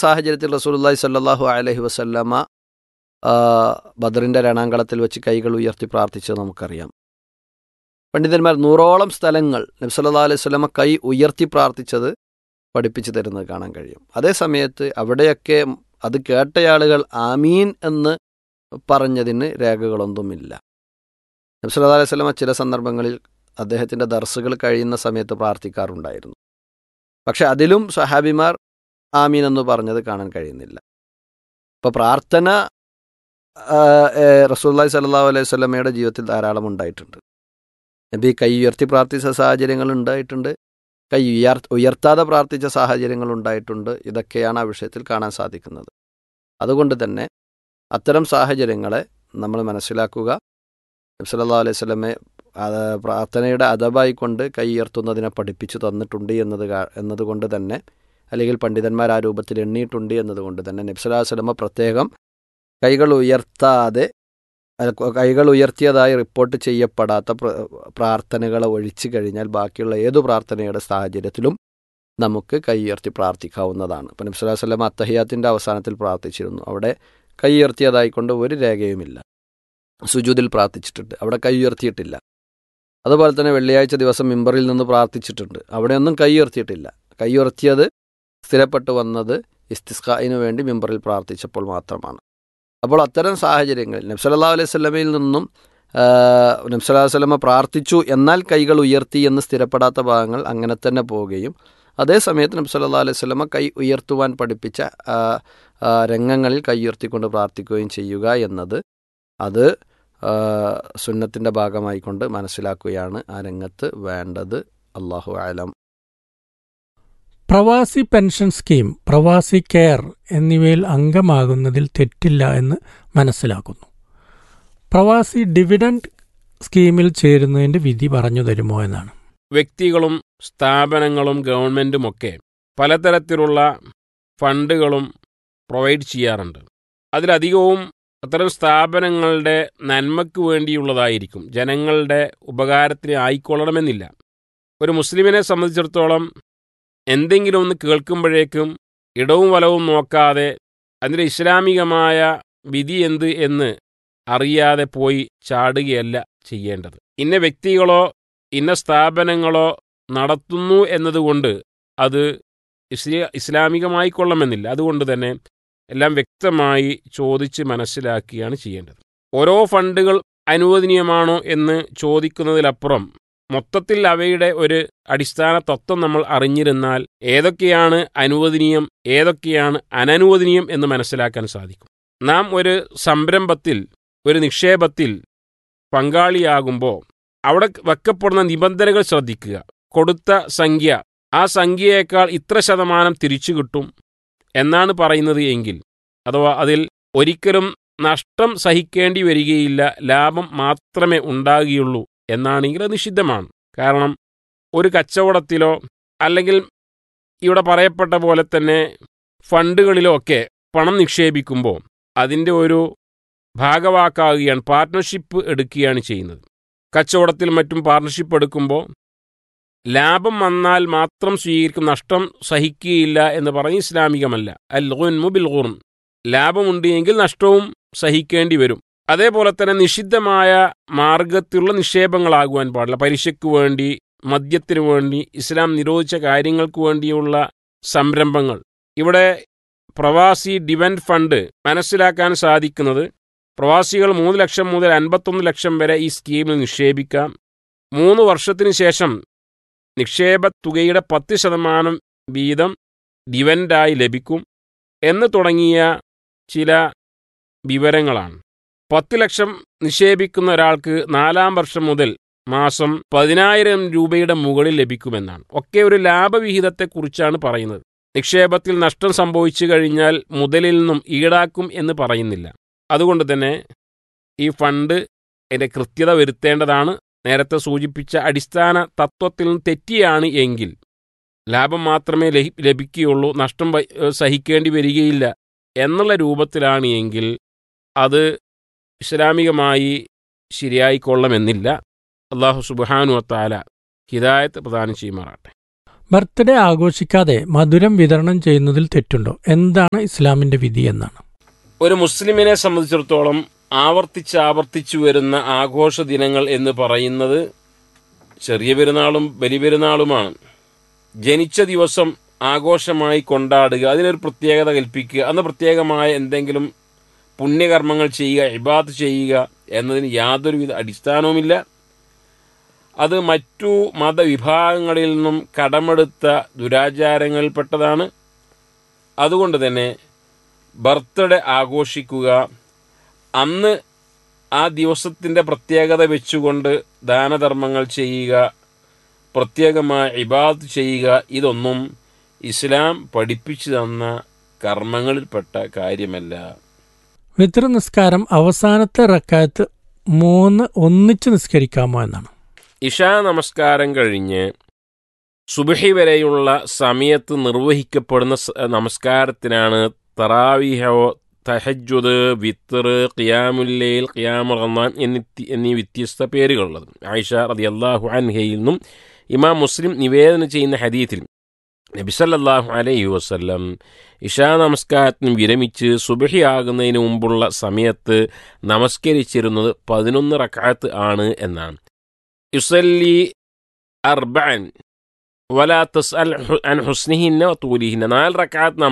സാഹചര്യത്തിൽ റസൂലുള്ളാഹി സ്വല്ലല്ലാഹു അലൈഹി വസല്ലമ ബദറിൻ്റെ രണാങ്കളത്തിൽ വെച്ച് കൈകൾ ഉയർത്തി പ്രാർത്ഥിച്ചത് നമുക്കറിയാം. പണ്ഡിതന്മാർ 100ഓളം സ്ഥലങ്ങൾ നബി സല്ലല്ലാഹു അലൈഹി വസല്ലമ കൈ ഉയർത്തി പ്രാർത്ഥിച്ചത് പഠിപ്പിച്ചു തരുന്നത് കാണാൻ കഴിയും. അതേ സമയത്ത് അവിടെയൊക്കെ അത് കേട്ടയാളുകൾ ആമീൻ എന്ന് പറഞ്ഞതിന് രേഖകളൊന്നുമില്ല. നബി സല്ലല്ലാഹു അലൈഹി വസല്ലമ ചില സന്ദർഭങ്ങളിൽ അദ്ദേഹത്തിൻ്റെ ദർസുകൾ കഴിയുന്ന സമയത്ത് പ്രാർത്ഥിക്കാറുണ്ടായിരുന്നു. പക്ഷെ അതിലും സ്വഹാബിമാർ ആമീൻ എന്ന് പറഞ്ഞത് കാണാൻ കഴിയുന്നില്ല. ഇപ്പോൾ പ്രാർത്ഥന റസൂലുള്ളാഹി സ്വല്ലല്ലാഹു അലൈഹി വസല്ലമയുടെ ജീവിതത്തിൽ ധാരാളം ഉണ്ടായിട്ടുണ്ട്. നബി കൈ ഉയർത്തി പ്രാർത്ഥിച്ച സാഹചര്യങ്ങൾ ഉണ്ടായിട്ടുണ്ട്, കൈ ഉയർത്താതെ പ്രാർത്ഥിച്ച സാഹചര്യങ്ങൾ ഉണ്ടായിട്ടുണ്ട്. ഇതൊക്കെയാണ് ആ വിഷയത്തിൽ കാണാൻ സാധിക്കുന്നത്. അതുകൊണ്ട് തന്നെ അത്തരം സാഹചര്യങ്ങളെ നമ്മൾ മനസ്സിലാക്കുക. നബി സല്ലല്ലാഹു അലൈഹി വസല്ലമയെ പ്രാർത്ഥനയുടെ അദബായിക്കൊണ്ട് കൈ ഉയർത്തുന്നതിനെ പഠിപ്പിച്ചു തന്നിട്ടുണ്ട് എന്നതുകൊണ്ട് തന്നെ, അല്ലെങ്കിൽ പണ്ഡിതന്മാർ ആ രൂപത്തിൽ എണ്ണിയിട്ടുണ്ട് എന്നതുകൊണ്ട് തന്നെ നബി സല്ലല്ലാഹു അലൈഹി വസല്ലമ പ്രത്യേകം കൈകൾ ഉയർത്തിയതായി റിപ്പോർട്ട് ചെയ്യപ്പെടാത്ത പ്രാർത്ഥനകളെ ഒഴിച്ചു കഴിഞ്ഞാൽ ബാക്കിയുള്ള ഏതു പ്രാർത്ഥനയുടെ സാഹചര്യത്തിലും നമുക്ക് കൈ ഉയർത്തി പ്രാർത്ഥിക്കാവുന്നതാണ്. അപ്പോൾ നബി സല്ലല്ലാഹു അലൈഹി വസല്ലമ അത്തഹിയാത്തിൻ്റെ അവസാനത്തിൽ പ്രാർത്ഥിച്ചിരുന്നു. അവിടെ കൈ ഉയർത്തിയതായിക്കൊണ്ട് ഒരു രേഖയുമില്ല. സുജൂദിൽ പ്രാർത്ഥിച്ചിട്ടുണ്ട്, അവിടെ കൈ ഉയർത്തിയിട്ടില്ല. അതുപോലെ തന്നെ വെള്ളിയാഴ്ച ദിവസം മിമ്പറിൽ നിന്ന് പ്രാർത്ഥിച്ചിട്ടുണ്ട്, അവിടെയൊന്നും കൈ ഉയർത്തിയിട്ടില്ല. കൈ ഉയർത്തിയത് സ്ഥിരപ്പെട്ടു വന്നത് ഇസ്തിസ്ഖായിന് വേണ്ടി മിമ്പറിൽ പ്രാർത്ഥിച്ചപ്പോൾ മാത്രമാണ്. അപ്പോൾ അത്തരം സാഹചര്യങ്ങളിൽ നബി സല്ലല്ലാഹു അലൈഹി വസല്ലമയിൽ നിന്നും നബി സല്ലല്ലാഹു അലൈഹി വസല്ലമ പ്രാർത്ഥിച്ചു എന്നാൽ കൈകൾ ഉയർത്തി എന്ന് സ്ഥിരപ്പെടാത്ത ഭാഗങ്ങൾ അങ്ങനെ തന്നെ പോവുകയും, അതേസമയത്ത് നബി സല്ലല്ലാഹു അലൈഹി വസല്ലമ കൈ ഉയർത്തുവാൻ പഠിപ്പിച്ച രംഗങ്ങളിൽ കൈ ഉയർത്തിക്കൊണ്ട് പ്രാർത്ഥിക്കുകയും ചെയ്യുക എന്നത് അത് സുന്നത്തിൻ്റെ ഭാഗമായിക്കൊണ്ട് മനസ്സിലാക്കുകയാണ് ആ രംഗത്ത് വേണ്ടത്. അല്ലാഹു അഅലം. പ്രവാസി പെൻഷൻ സ്കീം, പ്രവാസി കെയർ എന്നിവയിൽ അംഗമാകുന്നതിൽ തെറ്റില്ല എന്ന് മനസ്സിലാക്കുന്നു. പ്രവാസി ഡിവിഡൻഡ് സ്കീമിൽ ചേരുന്നതിൻ്റെ വിധി പറഞ്ഞു തരുമോ എന്നാണ്. വ്യക്തികളും സ്ഥാപനങ്ങളും ഗവൺമെൻറ്റുമൊക്കെ പലതരത്തിലുള്ള ഫണ്ടുകളും പ്രൊവൈഡ് ചെയ്യാറുണ്ട്. അതിലധികവും അത്തരം സ്ഥാപനങ്ങളുടെ നന്മയ്ക്ക് വേണ്ടിയുള്ളതായിരിക്കും, ജനങ്ങളുടെ ഉപകാരത്തിന് ആയിക്കൊള്ളണമെന്നില്ല. ഒരു മുസ്ലിമിനെ സംബന്ധിച്ചിടത്തോളം എന്തെങ്കിലും ഒന്ന് കേൾക്കുമ്പോഴേക്കും ഇടവും വലവും നോക്കാതെ അതിൻ്റെ ഇസ്ലാമികമായ വിധി എന്ത് എന്ന് അറിയാതെ പോയി ചാടുകയല്ല ചെയ്യേണ്ടത്. ഇന്ന വ്യക്തികളോ ഇന്ന സ്ഥാപനങ്ങളോ നടത്തുന്നു എന്നതുകൊണ്ട് അത് ഇസ്ലാമികമായി കൊള്ളണമെന്നില്ല. അതുകൊണ്ട് തന്നെ എല്ലാം വ്യക്തമായി ചോദിച്ച് മനസ്സിലാക്കുകയാണ് ചെയ്യേണ്ടത്. ഓരോ ഫണ്ടുകൾ അനുവദനീയമാണോ എന്ന് ചോദിക്കുന്നതിലപ്പുറം മൊത്തത്തിൽ അവയുടെ ഒരു അടിസ്ഥാന തത്വം നമ്മൾ അറിഞ്ഞിരുന്നാൽ ഏതൊക്കെയാണ് അനുവദനീയം, ഏതൊക്കെയാണ് അനനുവദനീയം എന്ന് മനസ്സിലാക്കാൻ സാധിക്കും. നാം ഒരു സംരംഭത്തിൽ, ഒരു നിക്ഷേപത്തിൽ പങ്കാളിയാകുമ്പോൾ അവിടെ വെക്കപ്പെടുന്ന നിബന്ധനകൾ ശ്രദ്ധിക്കുക. കൊടുത്ത സംഖ്യ, ആ സംഖ്യയേക്കാൾ ഇത്ര ശതമാനം തിരിച്ചു കിട്ടും എന്നാണ് പറയുന്നത് എങ്കിൽ, അഥവാ അതിൽ ഒരിക്കലും നഷ്ടം സഹിക്കേണ്ടി വരികയില്ല, ലാഭം മാത്രമേ ഉണ്ടാകുകയുള്ളൂ എന്നാണെങ്കിൽ അത് നിഷിദ്ധമാണ്. കാരണം ഒരു കച്ചവടത്തിലോ അല്ലെങ്കിൽ ഇവിടെ പറയപ്പെട്ട പോലെ തന്നെ ഫണ്ടുകളിലോ ഒക്കെ പണം നിക്ഷേപിക്കുമ്പോൾ അതിൻ്റെ ഒരു ഭാഗവാക്കാകുകയാണ്, പാർട്ട്ണർഷിപ്പ് എടുക്കുകയാണ് ചെയ്യുന്നത്. കച്ചവടത്തിൽ മറ്റും പാർട്ട്ണർഷിപ്പ് എടുക്കുമ്പോൾ ലാഭം വന്നാൽ മാത്രം സ്വീകരിക്കും, നഷ്ടം സഹിക്കുകയില്ല എന്ന് പറഞ്ഞ് ഇസ്ലാമികമല്ല. അൽ ഗുൻമു ബിൽ ഗുർൻ, ലാഭമുണ്ട് എങ്കിൽ നഷ്ടവും സഹിക്കേണ്ടി വരും. അതേപോലെ തന്നെ നിഷിദ്ധമായ മാർഗത്തിലുള്ള നിക്ഷേപങ്ങളാകുവാൻ പാടില്ല. പലിശയ്ക്ക് വേണ്ടി, മദ്യത്തിനു വേണ്ടി, ഇസ്ലാം നിരോധിച്ച കാര്യങ്ങൾക്ക് വേണ്ടിയുള്ള സംരംഭങ്ങൾ. ഇവിടെ പ്രവാസി ഡിവൻഡ് ഫണ്ട് മനസ്സിലാക്കാൻ സാധിക്കുന്നത്, പ്രവാസികൾ 3 ലക്ഷം മുതൽ 51 ലക്ഷം വരെ ഈ സ്കീമിൽ നിക്ഷേപിക്കാം. 3 വർഷത്തിന് ശേഷം നിക്ഷേപ തുകയുടെ 10% വീതം ഡിവൻഡായി ലഭിക്കും എന്ന് തുടങ്ങിയ ചില വിവരങ്ങളാണ്. 10 ലക്ഷം നിക്ഷേപിക്കുന്ന ഒരാൾക്ക് 4-ാം വർഷം മുതൽ മാസം 10,000 രൂപയുടെ മുകളിൽ ലഭിക്കുമെന്നാണ്. ഒക്കെ ഒരു ലാഭവിഹിതത്തെക്കുറിച്ചാണ് പറയുന്നത്. നിക്ഷേപത്തിൽ നഷ്ടം സംഭവിച്ചു കഴിഞ്ഞാൽ മുതലിൽ നിന്നും ഈടാക്കും എന്ന് പറയുന്നില്ല. അതുകൊണ്ട് തന്നെ ഈ ഫണ്ട് അതിൻ്റെ കൃത്യത വരുത്തേണ്ടതാണ്. നേരത്തെ സൂചിപ്പിച്ച അടിസ്ഥാന തത്വത്തിൽ നിന്ന് തെറ്റിയാണ് എങ്കിൽ ലാഭം മാത്രമേ ലഭിക്കുകയുള്ളൂ, നഷ്ടം സഹിക്കേണ്ടി വരികയില്ല എന്നുള്ള രൂപത്തിലാണ് എങ്കിൽ അത് ഇസ്ലാമികമായി ശരിയായിക്കൊള്ളണമെന്നില്ല. അല്ലാഹു സുബ്ഹാനഹു വ തആല ഹിദായത്ത് പ്രദാനം ചെയ്യുമാറാട്ടെ. ബർത്ത്ഡേ ആഘോഷിക്കാതെ മധുരം വിതരണം ചെയ്യുന്നതിൽ തെറ്റുണ്ടോ? എന്താണ് ഇസ്ലാമിന്റെ വിധി എന്നാണ്. ഒരു മുസ്ലിമിനെ സംബന്ധിച്ചിടത്തോളം ആവർത്തിച്ചു വരുന്ന ആഘോഷ ദിനങ്ങൾ എന്ന് പറയുന്നത് ചെറിയ പെരുന്നാളും വലിയ പെരുന്നാളുമാണ്. ജനിച്ച ദിവസം ആഘോഷമായി കൊണ്ടാടുക, അതിനൊരു പ്രത്യേകത കൽപ്പിക്കുക, അന്ന് പ്രത്യേകമായ എന്തെങ്കിലും പുണ്യകർമ്മങ്ങൾ ചെയ്യുക, ഇബാദത്ത് ചെയ്യുക എന്നതിന് യാതൊരുവിധ അടിസ്ഥാനവുമില്ല. അത് മറ്റു മതവിഭാഗങ്ങളിൽ നിന്നും കടമെടുത്ത ദുരാചാരങ്ങളിൽപ്പെട്ടതാണ്. അതുകൊണ്ട് തന്നെ ബർത്ത്ഡേ ആഘോഷിക്കുക, അന്ന് ആ ദിവസത്തിൻ്റെ പ്രത്യേകത വെച്ചുകൊണ്ട് ദാനധർമ്മങ്ങൾ ചെയ്യുക, പ്രത്യേകമായ ഇബാദത്ത് ചെയ്യുക, ഇതൊന്നും ഇസ്ലാം പഠിപ്പിച്ചു തന്ന കർമ്മങ്ങളിൽപ്പെട്ട കാര്യമല്ല. വിത്ർ നിസ്കാരം അവസാനത്തെ റക്അത്ത് 3 ഒന്നിച്ച് നിസ്കരിക്കാമോ എന്നാണ്. ഇശാ നമസ്കാരം കഴിഞ്ഞ് സുബ്ഹി വരെയുള്ള സമയത്ത് നിർവഹിക്കപ്പെടുന്ന നമസ്കാരത്തിനാണ് തറാവീഹോ, തഹജ്ജുദ്, വിത്ർ, ഖിയാമുൽ ലൈൽ, ഖിയാമുർ റമദാൻ എന്നീ വ്യത്യസ്ത പേരുകളുള്ളത്. ആയിഷ റളിയല്ലാഹു അൻഹയിൽ നിന്നും ഇമാം മുസ്ലിം നിവേദനം ചെയ്യുന്ന ഹദീസിൽ നബി സല്ലല്ലാഹു അലൈഹി വസല്ലം ഇശാ നമസ്കാരത്തിന് വിരമിച്ച് സുബ്ഹി ആകുന്നതിന് മുമ്പുള്ള സമയത്ത് നമസ്കരിച്ചിരുന്നത് 11 റക്അത്ത് ആണ് എന്നാണ്. യുസല്ലി അർബഅൻ വലാ തസ്അൽ അൻ ഹുസ്നിഹിന്ന വതൂലിഹിന്ന, 4 റക്അത്ത്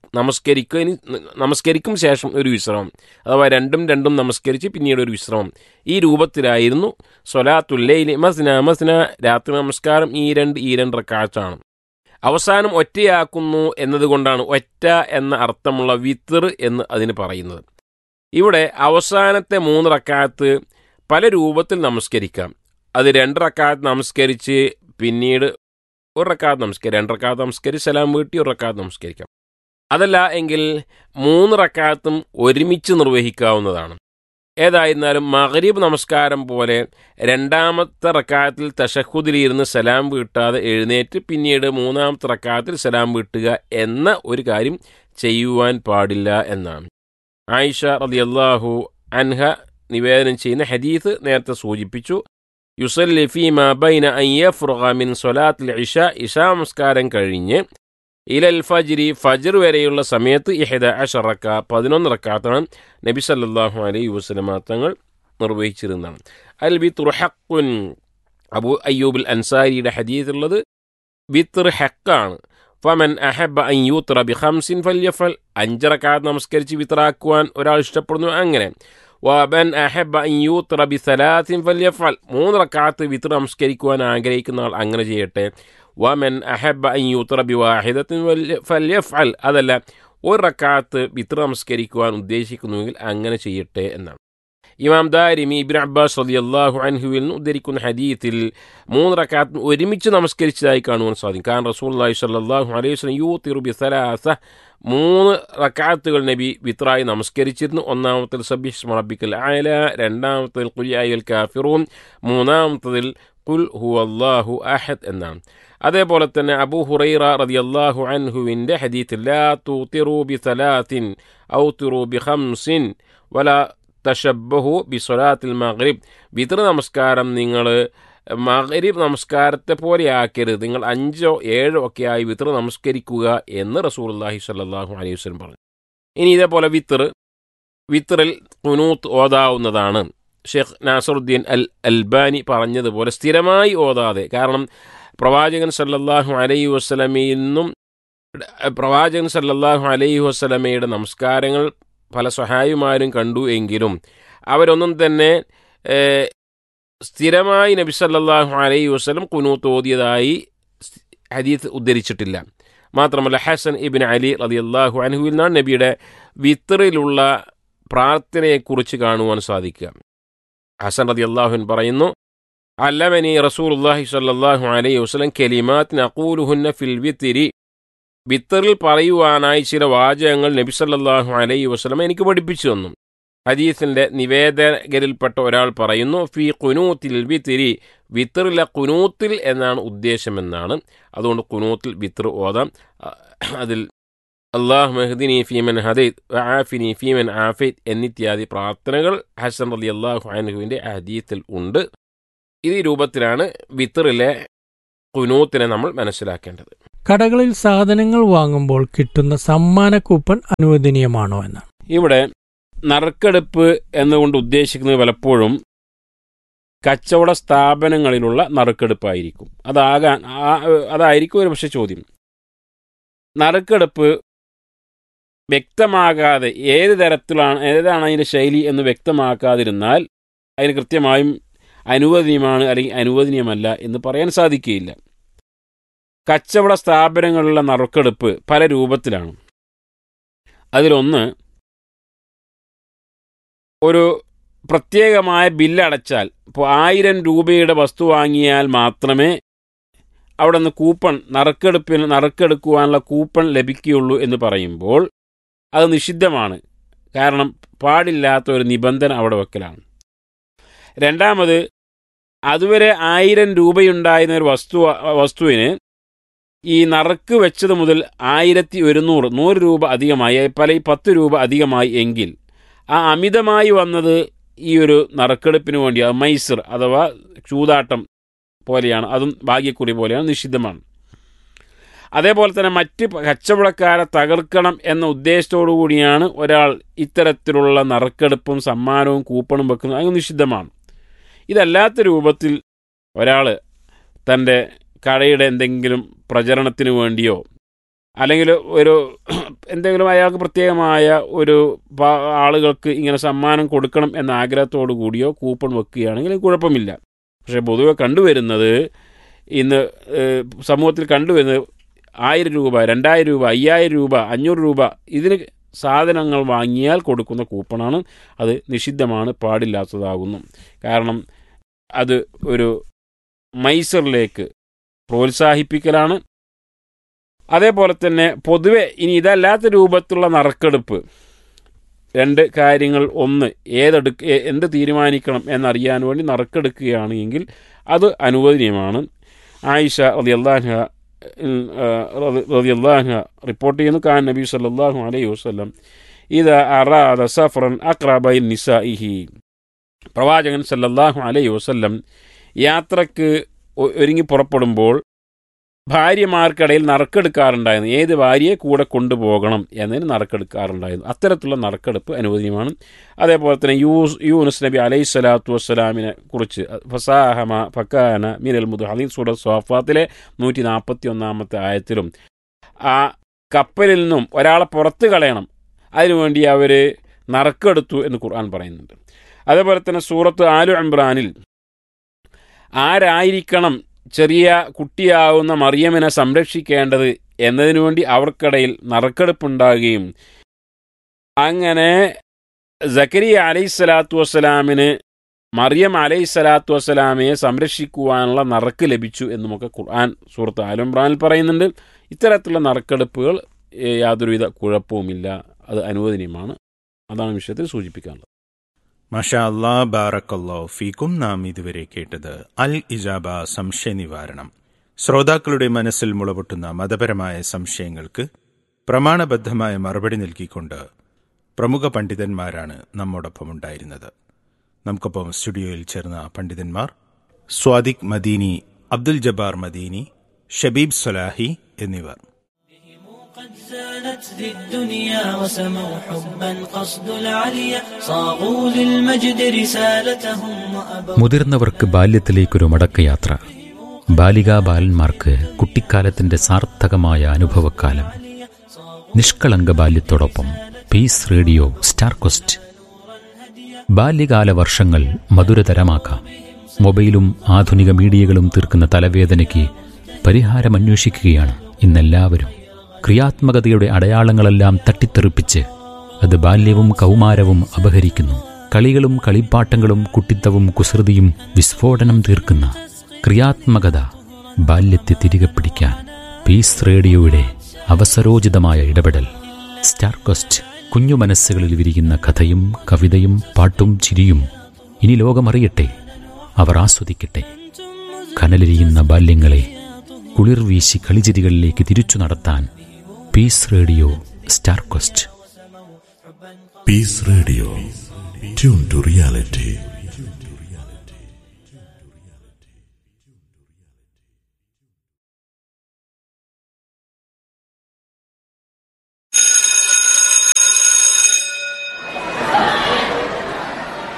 നമസ്കരിക്കും ശേഷം ഒരു വിശ്രമം, അഥവാ രണ്ടും നമസ്കരിച്ച് പിന്നീട് ഒരു വിശ്രമം. ഈ രൂപത്തിലായിരുന്നു സ്വലാത്തുൽ ലൈലി മസ്ന മസ്ന, രാത്രി നമസ്കാരം ഈ രണ്ട് റക്അത്താണ്. അവസാനം ഒറ്റയാക്കുന്നു എന്നതുകൊണ്ടാണ് ഒറ്റ എന്ന അർത്ഥമുള്ള വിത്ർ എന്ന് അതിന് പറയുന്നത്. ഇവിടെ അവസാനത്തെ 3 റക്അത്ത് പല രൂപത്തിൽ നമസ്കരിക്കാം. അത് 2 റക്അത്ത് നമസ്കരിച്ച് പിന്നീട് 1 റക്അത്ത് നമസ്കരിക്കാം, 2 റക്അത്ത് നമസ്കരിച്ച് സലാം വീട്ടി 1 റക്അത്ത് നമസ്കരിക്കാം. അതല്ല എങ്കിൽ 3 റക്അത്തും ഒരുമിച്ച് നിർവഹിക്കാവുന്നതാണ്. ഏതായിരുന്നാലും മഗ്രിബ് നമസ്കാരം പോലെ രണ്ടാമത്തെ റക്അത്തിൽ തശഹുദിലിരുന്ന് സലാം വീട്ടാതെ എഴുന്നേറ്റ് പിന്നീട് 3-ാമത്തെ റക്അത്തിൽ സലാം വീട്ടുക എന്ന ഒരു കാര്യം ചെയ്യുവാൻ പാടില്ല എന്നാണ്. ആയിഷ റളിയല്ലാഹു അൻഹ നിവേദനം ചെയ്യുന്ന ഹദീസ് നേരത്തെ സൂചിപ്പിച്ചു. യുസല്ലി ഫീമാ ബൈന അൻ യഫ്റുഗ മിൻ സ്വലാത്തിൽ ഇശാ നമസ്കാരം കഴിഞ്ഞ് ഇലൽ ഫജ്രി, ഫജ്ർ വരെയുള്ള സമയത്ത് 11 റക്അത്താണ് നബി സല്ലല്ലാഹു അലൈഹി വസല്ലം തങ്ങൾ നിർവഹിച്ചിരുന്നതാണ്. അൽ വിത്റു ഹഖ്ഖുൻ, അബൂ അയ്യൂബുൽ അൻസാരിയുടെ ഹദീസുള്ളത് വിത്ർ ഹഖ്ഖാണ്. ഫമൻ അഹബ്ബ അൻ യൂത്ര ബിഖംസിൻ ഫല്യഫൽ, 5 റക്അത്ത് നമസ്കരിച്ച് വിത്റാക്കുവാൻ ഒരാൾ ഇഷ്ടപ്പെടുന്നു അങ്ങനെ. വമൻ അഹബ്ബ അൻ യൂത്ര ബിസലാസിൻ ഫല്യഫൽ, 3 റക്അത്ത് വിത്ർ നമസ്കരിക്കുവാൻ ആഗ്രഹിക്കുന്ന ആൾ അങ്ങനെ ചെയ്യട്ടെ. വമൻ അഹബ്ബ അൻ യൂത്ര ബിവാഹിദത്തിൻ ഫല്യഫൽ, അതല്ല 1 റക്അത്ത് വിത്ർ നമസ്കരിക്കുവാൻ ഉദ്ദേശിക്കുന്നുവെങ്കിൽ അങ്ങനെ ചെയ്യട്ടെ എന്നാണ്. ഇമാം ദാരിമി ഇബ്നു അബ്ബാസ് റളിയല്ലാഹു അൻഹുവിൽ നിന്ന് ഉദ്ധരിക്കുന്ന ഹദീസിൽ 3 റക്അത്ത് ഒരുമിച്ച് നമസ്കരിച്ചതായി കാണുവാൻ സാധിക്കും. കാരണം റസൂലുള്ളാഹി സ്വല്ലല്ലാഹു അലൈഹി വസല്ലം യൂതിറു ബിസലാസ, 3 റക്അത്തുകൾ നബി വിത്റായി നമസ്കരിച്ചിരുന്നു. ഒന്നാമത്തിൽ സബ്ബിഹ്സ്മ റബ്ബിക്കൽ അഅല, രണ്ടാമത്തിൽ ഖുൽ യാ അയ്യുൽ കാഫിറൂൻ, മൂന്നാമത്തിൽ ഖുൽ ഹുവല്ലാഹു അഹദ് എന്നാണ്. അതേപോലെ തന്നെ അബൂ ഹുറൈറ റളിയല്ലാഹു അൻഹുവിൻ്റെ ഹദീസിൽ ലാ തൂതിറു ബിസലാത്തിൻ ഔതിറു ബിഖംസിൻ വലാ തശബ്ബഹു ബിസ്വലാത്തിൽ മഗ്രിബ്, വിത്ർ നമസ്കാരം നിങ്ങൾ മഗ്രിബ് നമസ്കാരത്തെ പോലെ ആക്കരുത്, നിങ്ങൾ 5 or 7 ഒക്കെ ആയി വിത്ർ നമസ്കരിക്കുക എന്ന് റസൂലുള്ളാഹി സ്വല്ലല്ലാഹു അലൈഹി വസല്ലം പറഞ്ഞു. ഇനി ഇതേപോലെ വിത്റിൽ ഖുനൂത്ത് ഓതാവുന്നതാണ്. ഷെയ്ഖ് നാസറുദ്ദീൻ അൽ അൽബാനി പറഞ്ഞതുപോലെ സ്ഥിരമായി ഓതാതെ, കാരണം പ്രവാചകൻ സല്ലല്ലാഹു അലൈഹി വസല്ലമയിൽ നിന്നും പ്രവാചകൻ സല്ലല്ലാഹു അലൈഹി വസല്ലമയുടെ നമസ്കാരങ്ങൾ പല സ്വഹാബിമാരും കണ്ടു എങ്കിലും അവരൊന്നും തന്നെ സ്ഥിരമായി നബി സല്ലല്ലാഹു അലൈഹി വസല്ലം ഖുനൂത്ത് ഓതിയതായി ഹദീസ് ഉദ്ധരിച്ചിട്ടില്ല. മാത്രമല്ല ഹസൻ ഇബ്നു അലി റളിയല്ലാഹു അൻഹുവിൽ നിന്നാണ് നബിയുടെ വിത്റിലുള്ള പ്രാർത്ഥനയെക്കുറിച്ച് കാണുവാൻ സാധിക്കുക. ഹസൻ റളിയല്ലാഹു അൻഹു പറയുന്നു, അല്ലമനി റസൂലുള്ളാഹി സ്വല്ലല്ലാഹു അലൈഹി വസല്ലം കലിമാത്തിൻ അഖൂലുഹുന്ന ഫിൽ വിത്രി, വിത്റിൽ പറയുവാനായി ചില വാചകങ്ങൾ നബി സല്ലല്ലാഹു അലൈഹി വസല്ലം എനിക്ക് പഠിപ്പിച്ചു തന്നു. ഹദീസിന്റെ നിവേദകരിൽപ്പെട്ട ഒരാൾ പറയുന്നു, ഫി ഖുനൂത്തിൽ വിത്രി, വിത്റിലെ ഖുനൂത്തിൽ എന്നാണ് ഉദ്ദേശമെന്നാണ്. അതുകൊണ്ട് ഖുനൂത്തിൽ വിത്ർ ഓതാം. അതിൽ അല്ലാഹുമ്മ ഹ്ദിനി ഫീമൻ ഹദൈത് വആഫിനി ഫീമൻ ആഫൈത് എന്നിത്യാദി പ്രാർത്ഥനകൾ ഹസൻ റളിയല്ലാഹു അൻഹുവിന്റെ ഹദീസിൽ ഉണ്ട്. ഈ രൂപത്തിലാണ് വിത്റിലെ ഖുനൂത്തിനെ നമ്മൾ മനസ്സിലാക്കേണ്ടത്. കടകളിൽ സാധനങ്ങൾ വാങ്ങുമ്പോൾ കിട്ടുന്ന സമ്മാന കൂപ്പൺ അനുവദനീയമാണോ എന്നാണ്. ഇവിടെ നറുക്കെടുപ്പ് എന്നുകൊണ്ട് ഉദ്ദേശിക്കുന്നത് പലപ്പോഴും കച്ചവട സ്ഥാപനങ്ങളിലുള്ള നറുക്കെടുപ്പായിരിക്കും. അതായിരിക്കും ഒരു പക്ഷേ ചോദ്യം. നറുക്കെടുപ്പ് വ്യക്തമാകാതെ ഏതാണ് അതിൻ്റെ ശൈലി എന്ന് വ്യക്തമാക്കാതിരുന്നാൽ അതിന് കൃത്യമായും അനുവദനീയമാണ് അല്ലെങ്കിൽ അനുവദനീയമല്ല എന്ന് പറയാൻ സാധിക്കുകയില്ല. കച്ചവട സ്ഥാപനങ്ങളിലുള്ള നറുക്കെടുപ്പ് പല രൂപത്തിലാണ്. അതിലൊന്ന്, ഒരു പ്രത്യേകമായ ബില്ലടച്ചാൽ, ഇപ്പോൾ 1000 രൂപയുടെ വസ്തു വാങ്ങിയാൽ മാത്രമേ അവിടെ നിന്ന് കൂപ്പൺ നറുക്കെടുക്കുവാനുള്ള കൂപ്പൺ ലഭിക്കുകയുള്ളൂ എന്ന് പറയുമ്പോൾ അത് നിഷിദ്ധമാണ്. കാരണം പാടില്ലാത്ത ഒരു നിബന്ധന അവിടെ വെക്കലാണ്. രണ്ടാമത്, അതുവരെ 1000 രൂപയുണ്ടായിരുന്ന ഒരു വസ്തുവിന് ഈ നറുക്ക് വെച്ചത് മുതൽ 1100 100 രൂപ അധികമായി, പല 10 രൂപ അധികമായി എങ്കിൽ ആ അമിതമായി വന്നത് ഈ ഒരു നറുക്കെടുപ്പിന് വേണ്ടി മൈസർ അഥവാ ചൂതാട്ടം പോലെയാണ്, അതും ഭാഗ്യക്കുറി പോലെയാണ്, നിഷിദ്ധമാണ്. അതേപോലെ തന്നെ മറ്റ് കച്ചവടക്കാരെ തകർക്കണം എന്ന ഉദ്ദേശത്തോടു കൂടിയാണ് ഒരാൾ ഇത്തരത്തിലുള്ള നറുക്കെടുപ്പും സമ്മാനവും കൂപ്പണും വെക്കുന്നത്, അത് നിഷിദ്ധമാണ്. ഇതല്ലാത്ത രൂപത്തിൽ ഒരാൾ തൻ്റെ കടയുടെ എന്തെങ്കിലും പ്രചരണത്തിന് വേണ്ടിയോ അല്ലെങ്കിൽ എന്തെങ്കിലും അയാൾക്ക് പ്രത്യേകമായ ഒരു ആളുകൾക്ക് ഇങ്ങനെ സമ്മാനം കൊടുക്കണം എന്ന ആഗ്രഹത്തോടു കൂടിയോ കൂപ്പൺ വെക്കുകയാണെങ്കിൽ കുഴപ്പമില്ല. പക്ഷേ പൊതുവെ കണ്ടുവരുന്നത്, ഇന്ന് സമൂഹത്തിൽ കണ്ടുവരുന്നത് 1000 രൂപ 2000 രൂപ 5000 രൂപ 500 രൂപ ഇതിന് സാധനങ്ങൾ വാങ്ങിയാൽ കൊടുക്കുന്ന കൂപ്പണാണ്. അത് നിഷിദ്ധമാണ്, പാടില്ലാത്തതാകുന്നു. കാരണം അത് ഒരു മൈസറിലേക്ക് പ്രോത്സാഹിപ്പിക്കലാണ്. അതേപോലെ തന്നെ പൊതുവെ ഇനി ഇതല്ലാത്ത രൂപത്തിലുള്ള നറുക്കെടുപ്പ്, 2 കാര്യങ്ങൾ. ഒന്ന്, എന്ത് തീരുമാനിക്കണം എന്നറിയാൻ വേണ്ടി നറുക്കെടുക്കുകയാണ് എങ്കിൽ അത് അനുവദനീയമാണ്. ആയിഷ റളിയല്ലാഹു അൻഹ റിപ്പോർട്ട് ചെയ്യുന്നു, കാൻ നബി സല്ലല്ലാഹു അലൈഹി വസല്ലം ഇദാ അറാദ സഫറൻ അഖറബ നിസാഇഹി, പ്രവാചകൻ സല്ലല്ലാഹു അലൈഹി വസല്ലം യാത്രക്ക് ഒരുങ്ങി പുറപ്പെടുമ്പോൾ ഭാര്യമാർക്കിടയിൽ നറുക്കെടുക്കാറുണ്ടായിരുന്നു. ഏത് ഭാര്യയെ കൂടെ കൊണ്ടുപോകണം എന്നതിന് നറുക്കെടുക്കാറുണ്ടായിരുന്നു. അത്തരത്തിലുള്ള നറുക്കെടുപ്പ് അനുവദനീയമാണ്. അതേപോലെ തന്നെ യൂനുസ് നബി അലൈഹി സ്വലാത്തു വസ്സലാമിനെ കുറിച്ച് ഫസാഹമ ഫക്കാന മിനൽ മുദ്ഹദീൻ സൂറത്ത് സ്വാഫാത്തിലെ 141 ആയത്തിലും ആ കപ്പലിൽ നിന്നും ഒരാളെ പുറത്ത് കളയണം, അതിനുവേണ്ടി അവർ നറുക്കെടുത്തു എന്ന് ഖുർആൻ പറയുന്നുണ്ട്. അതേപോലെ തന്നെ സൂറത്ത് ആലു ഇംറാനിൽ ആരായിരിക്കണം ചെറിയ കുട്ടിയാവുന്ന മറിയമിനെ സംരക്ഷിക്കേണ്ടത് എന്നതിനു വേണ്ടി അവർക്കിടയിൽ നറുക്കെടുപ്പുണ്ടാകുകയും അങ്ങനെ സക്കരിയ അലൈഹിസ്സലാത്തു വസ്സലാമിന് മറിയം അലൈഹിസ്സലാത്തു വസ്സലാമയെ സംരക്ഷിക്കുവാനുള്ള നറുക്ക് ലഭിച്ചു എന്നുമൊക്കെ ഖുർആൻ സൂറത്ത് ആൽ ഇംറാനിൽ പറയുന്നുണ്ട്. ഇത്തരത്തിലുള്ള നറുക്കെടുപ്പുകൾ യാതൊരുവിധ കുഴപ്പവുമില്ല, അത് അനുവദനീയമാണ്. അതാണ് വിഷയത്തിൽ സൂചിപ്പിക്കാനുള്ളത്. മാഷാ അല്ലാ, ബാറക്കല്ലാഹു ഫീക്കും. നാം ഇതുവരെ കേട്ടത് അൽ ഇജാബ സംശയ നിവാരണം. ശ്രോതാക്കളുടെ മനസ്സിൽ മുളപൊട്ടുന്ന മതപരമായ സംശയങ്ങൾക്ക് പ്രമാണബദ്ധമായ മറുപടി നൽകിക്കൊണ്ട് പ്രമുഖ പണ്ഡിതന്മാരാണ് നമ്മോടൊപ്പം ഉണ്ടായിരുന്നത്. നമുക്കൊപ്പം സ്റ്റുഡിയോയിൽ ചേർന്ന പണ്ഡിതന്മാർ സ്വാദിഖ് മദീനി, അബ്ദുൽ ജബ്ബാർ മദീനി, ഷബീബ് സലാഹി എന്നിവർ. قد زانت ذي الدنيا وسموا حبا قصد العليا صاغوا للمجد رسالتهم وأبوا. മുതിർന്നവർക്ക് ബാല്യത്തിലേക്കൊരു മടക്കയാത്ര, ബാലികാ ബാലന്മാർക്ക് കുട്ടിക്കാലത്തിന്റെ സാർത്ഥകമായ അനുഭവക്കാലം. നിഷ്കളങ്ക ബാല്യത്തോടൊപ്പം പീസ് റേഡിയോ സ്റ്റാർ ക്വസ്റ്റ്. ബാല്യകാല വർഷങ്ങൾ മധുരതരമാക്കാം. മൊബൈലും ആധുനിക മീഡിയകളും തീർക്കുന്ന തലവേദനയ്ക്ക് പരിഹാരമന്വേഷിക്കുകയാണ് ഇന്നെല്ലാവരും. ക്രിയാത്മകതയുടെ അടയാളങ്ങളെല്ലാം തട്ടിത്തെറിപ്പിച്ച് അത് ബാല്യവും കൗമാരവും അപഹരിക്കുന്നു. കളികളും കളിപ്പാട്ടങ്ങളും കുട്ടിത്തവും കുസൃതിയും വിസ്ഫോടനം തീർക്കുന്ന ക്രിയാത്മകത ബാല്യത്തെ തിരികെ പിടിക്കാൻ പീസ് റേഡിയോയുടെ അവസരോചിതമായ ഇടപെടൽ. സ്റ്റാർ ക്വസ്റ്റ് കുഞ്ഞു മനസ്സുകളിൽ വിരിയുന്ന കഥയും കവിതയും പാട്ടും ചിരിയും ഇനി ലോകമറിയട്ടെ, അവർ ആസ്വദിക്കട്ടെ. കനലെരിയുന്ന ബാല്യങ്ങളെ കുളിർ വീശി കളിചിരികളിലേക്ക് തിരിച്ചു നടത്താൻ piece radio star question. Piece radio, tune to reality.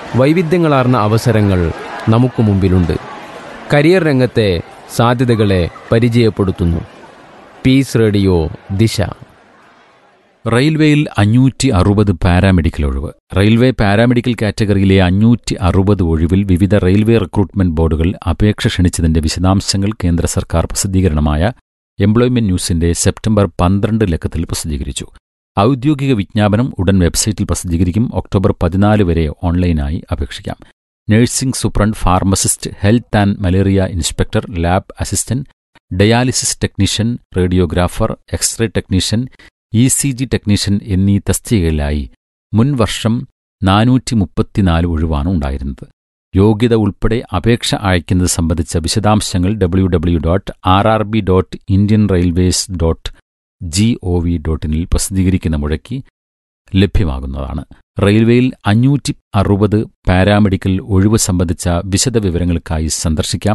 വൈവിധ്യങ്ങളാർന്ന അവസരങ്ങൾ നമുക്ക് മുമ്പിലുണ്ട്. കരിയർ രംഗത്തെ സാധ്യതകളെ പരിചയപ്പെടുത്തുന്നു. പീസ് റേഡിയോ ദിശ. റെയിൽവേയിൽ 560 പാരാമെഡിക്കൽ ഒഴിവ്. റെയിൽവേ പാരാമെഡിക്കൽ കാറ്റഗറിയിലെ 560 ഒഴിവിൽ വിവിധ റെയിൽവേ റിക്രൂട്ട്മെന്റ് ബോർഡുകൾ അപേക്ഷ ക്ഷണിച്ചതിന്റെ വിശദാംശങ്ങൾ കേന്ദ്ര സർക്കാർ പ്രസിദ്ധീകരണമായ എംപ്ലോയ്മെന്റ് ന്യൂസിന്റെ സെപ്റ്റംബർ 12 ലക്കത്തിൽ പ്രസിദ്ധീകരിച്ചു. ഔദ്യോഗിക വിജ്ഞാപനം ഉടൻ വെബ്സൈറ്റിൽ പ്രസിദ്ധീകരിക്കും. ഒക്ടോബർ 14 വരെ ഓൺലൈനായി അപേക്ഷിക്കാം. Nursing superintendent, pharmacist, health and malaria inspector, lab assistant, dialysis technician, radiographer, x-ray technician, ECG technician എന്നീ തസ്തികകളിലായി മുൻവർഷം 434 ഒഴിവാണ് ഉണ്ടായിരുന്നത്. യോഗ്യത ഉൾപ്പെടെ അപേക്ഷ അയക്കുന്നത് സംബന്ധിച്ച വിശദാംശങ്ങൾ www.rrb.indianrailways.gov.in പ്രസിദ്ധീകരിക്കുന്ന മുഴക്കി ലഭ്യമാകുന്നതാണ്. റെയിൽവേയിൽ 560 പാരാമെഡിക്കൽ ഒഴിവ് സംബന്ധിച്ച വിശദ വിവരങ്ങൾക്കായി സന്ദർശിക്കാം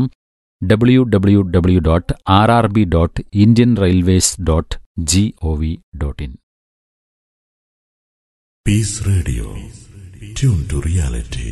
www.rrb.indianrailways.gov.in. Peace Radio. Tune to reality.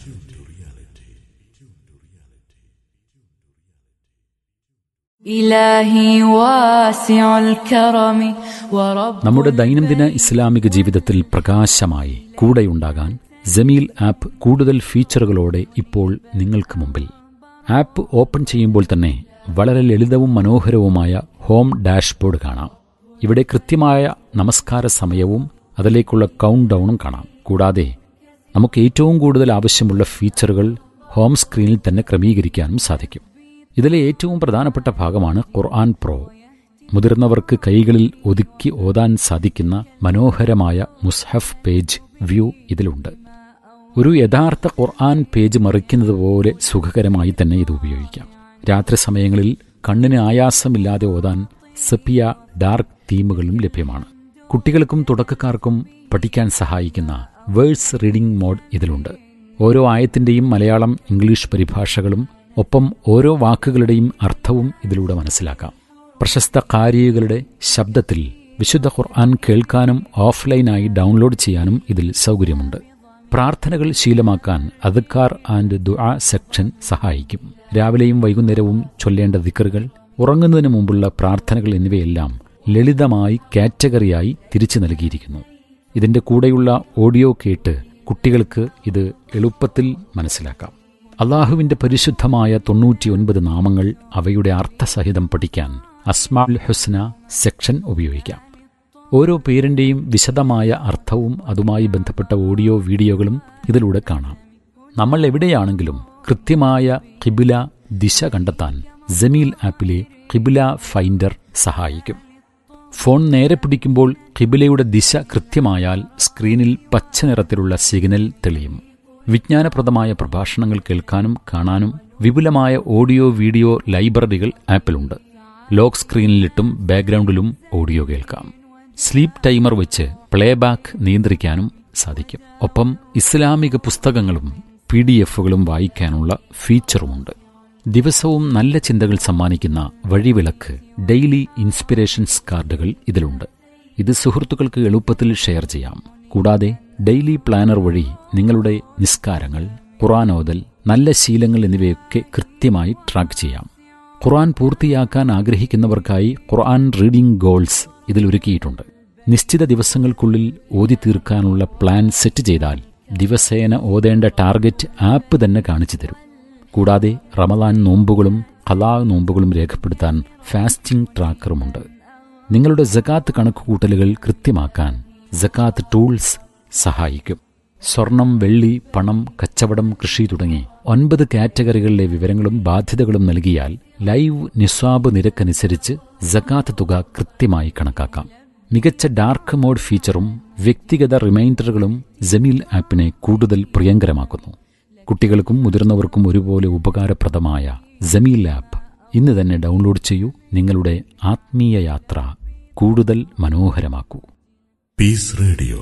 നമ്മുടെ ദൈനംദിന ഇസ്ലാമിക ജീവിതത്തിൽ പ്രകാശമായി കൂടെയുണ്ടാകാൻ ജമീൽ ആപ്പ് കൂടുതൽ ഫീച്ചറുകളോടെ ഇപ്പോൾ നിങ്ങൾക്ക് മുമ്പിൽ. ആപ്പ് ഓപ്പൺ ചെയ്യുമ്പോൾ തന്നെ വളരെ ലളിതവും മനോഹരവുമായ ഹോം ഡാഷ്ബോർഡ് കാണാം. ഇവിടെ കൃത്യമായ നമസ്കാര സമയവും അതിലേക്കുള്ള കൗണ്ട് ഡൗണും കാണാം. കൂടാതെ നമുക്ക് ഏറ്റവും കൂടുതൽ ആവശ്യമുള്ള ഫീച്ചറുകൾ ഹോം സ്ക്രീനിൽ തന്നെ ക്രമീകരിക്കാനും സാധിക്കും. ഇതിലെ ഏറ്റവും പ്രധാനപ്പെട്ട ഭാഗമാണ് ഖുർആൻ പ്രോ. മുതിർന്നവർക്ക് കൈകളിൽ ഒതുക്കി ഓതാൻ സാധിക്കുന്ന മനോഹരമായ മുസ്ഹഫ് പേജ് വ്യൂ ഇതിലുണ്ട്. ഒരു യഥാർത്ഥ ഖുർആൻ പേജ് മറിക്കുന്നത് പോലെ സുഖകരമായി തന്നെ ഇത് ഉപയോഗിക്കാം. രാത്രി സമയങ്ങളിൽ കണ്ണിന് ആയാസമില്ലാതെ ഓതാൻ സെപ്പിയ ഡാർക്ക് തീമുകളും ലഭ്യമാണ്. കുട്ടികൾക്കും തുടക്കക്കാർക്കും പഠിക്കാൻ സഹായിക്കുന്ന വേഴ്സ് റീഡിംഗ് മോഡ് ഇതിലുണ്ട്. ഓരോ ആയത്തിന്റെയും മലയാളം, ഇംഗ്ലീഷ് പരിഭാഷകളും ഒപ്പം ഓരോ വാക്കുകളുടെയും അർത്ഥവും ഇതിലൂടെ മനസ്സിലാക്കാം. പ്രശസ്ത ഖാരികളുടെ ശബ്ദത്തിൽ വിശുദ്ധ ഖുർആൻ കേൾക്കാനും ഓഫ്ലൈനായി ഡൗൺലോഡ് ചെയ്യാനും ഇതിൽ സൗകര്യമുണ്ട്. പ്രാർത്ഥനകൾ ശീലമാക്കാൻ അദ്കാർ ആൻഡ് ദുആ സെക്ഷൻ സഹായിക്കും. രാവിലെയും വൈകുന്നേരവും ചൊല്ലേണ്ട ദിക്റുകൾ, ഉറങ്ങുന്നതിന് മുമ്പുള്ള പ്രാർത്ഥനകൾ എന്നിവയെല്ലാം ലളിതമായി കാറ്റഗറിയായി തിരിച്ചു നൽകിയിരിക്കുന്നു. ഇതിന്റെ കൂടെയുള്ള ഓഡിയോ കേട്ട് കുട്ടികൾക്ക് ഇത് എളുപ്പത്തിൽ മനസ്സിലാക്കാം. അള്ളാഹുവിന്റെ പരിശുദ്ധമായ 99 നാമങ്ങൾ അവയുടെ അർത്ഥസഹിതം പഠിക്കാൻ അസ്മാഉൽ ഹുസ്ന സെക്ഷൻ ഉപയോഗിക്കാം. ഓരോ പേരിന്റെയും വിശദമായ അർത്ഥവും അതുമായി ബന്ധപ്പെട്ട ഓഡിയോ വീഡിയോകളും ഇതിലൂടെ കാണാം. നമ്മൾ എവിടെയാണെങ്കിലും കൃത്യമായ ഖിബ്ല ദിശ കണ്ടെത്താൻ ജമീൽ ആപ്പിലെ ഖിബ്ല ഫൈൻഡർ സഹായിക്കും. ഫോൺ നേരെ പിടിക്കുമ്പോൾ ഖിബ്ലയുടെ ദിശ കൃത്യമായാൽ സ്ക്രീനിൽ പച്ച നിറത്തിലുള്ള സിഗ്നൽ തെളിയും. വിജ്ഞാനപ്രദമായ പ്രഭാഷണങ്ങൾ കേൾക്കാനും കാണാനും വിപുലമായ ഓഡിയോ വീഡിയോ ലൈബ്രറികൾ ആപ്പിലുണ്ട്. ലോക്ക് സ്ക്രീനിലിട്ടും ബാക്ക്ഗ്രൗണ്ടിലും ഓഡിയോ കേൾക്കാം. സ്ലീപ്പ് ടൈമർ വെച്ച് പ്ലേബാക്ക് നിയന്ത്രിക്കാനും സാധിക്കും. ഒപ്പം ഇസ്ലാമിക പുസ്തകങ്ങളും PDF-കളും വായിക്കാനുള്ള ഫീച്ചറുമുണ്ട്. ദിവസവും നല്ല ചിന്തകൾ സമ്മാനിക്കുന്ന വഴിവിളക്ക് ഡെയിലി ഇൻസ്പിറേഷൻസ് കാർഡുകൾ ഇതിലുണ്ട്. ഇത് സുഹൃത്തുക്കൾക്ക് എളുപ്പത്തിൽ ഷെയർ ചെയ്യാം. കൂടാതെ ഡെയിലി പ്ലാനർ വഴി നിങ്ങളുടെ നിസ്കാരങ്ങൾ, ഖുർആൻ ഓതൽ, നല്ല ശീലങ്ങൾ എന്നിവയൊക്കെ കൃത്യമായി ട്രാക്ക് ചെയ്യാം. ഖുർആൻ പൂർത്തിയാക്കാൻ ആഗ്രഹിക്കുന്നവർക്കായി ഖുർആൻ റീഡിംഗ് ഗോൾസ് ഇതിലൊരുക്കിയിട്ടുണ്ട്. നിശ്ചിത ദിവസങ്ങൾക്കുള്ളിൽ ഓതി തീർക്കാനുള്ള പ്ലാൻ സെറ്റ് ചെയ്താൽ ദിവസേന ഓതേണ്ട ടാർഗറ്റ് ആപ്പ് തന്നെ കാണിച്ചു തരും. കൂടാതെ റമദാൻ നോമ്പുകളും ഖലാ നോമ്പുകളും രേഖപ്പെടുത്താൻ ഫാസ്റ്റിംഗ് ട്രാക്കറുമുണ്ട്. നിങ്ങളുടെ സകാത്ത് കണക്കുകൂട്ടലുകൾ കൃത്യമാക്കാൻ സകാത്ത് ടൂൾസ് സഹായിക്കും. സ്വർണം, വെള്ളി, പണം, കച്ചവടം, കൃഷി തുടങ്ങി 9 കാറ്റഗറികളിലെ വിവരങ്ങളും ബാധ്യതകളും നൽകിയാൽ ലൈവ് നിസ്വാബ് നിരക്കനുസരിച്ച് സകാത്ത് തുക കൃത്യമായി കണക്കാക്കാം. മികച്ച ഡാർക്ക് മോഡ് ഫീച്ചറും വ്യക്തിഗത റിമൈൻഡറുകളും ജമീൽ ആപ്പിനെ കൂടുതൽ പ്രിയങ്കരമാക്കുന്നു. കുട്ടികൾക്കും മുതിർന്നവർക്കും ഒരുപോലെ ഉപകാരപ്രദമായ ജമീൽ ആപ്പ് ഇന്ന് തന്നെ ഡൗൺലോഡ് ചെയ്യൂ. നിങ്ങളുടെ ആത്മീയ യാത്ര കൂടുതൽ മനോഹരമാക്കൂ. Peace Radio.